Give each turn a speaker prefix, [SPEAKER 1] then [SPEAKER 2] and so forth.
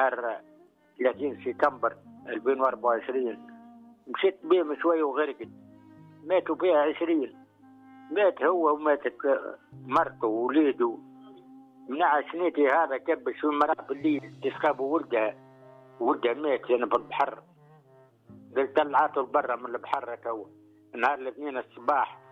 [SPEAKER 1] نهار 30 سبتمبر 2024. مشيت بهم شوي وغرقت، ماتوا فيها 20. مات هو وماتت مرته ووليده. منع سنيتي هذا كبش في المرأة بالليل تسخب ولدها مات يعني في البحر. قلت طلعته برا من البحر تو نهار الاثنين الصباح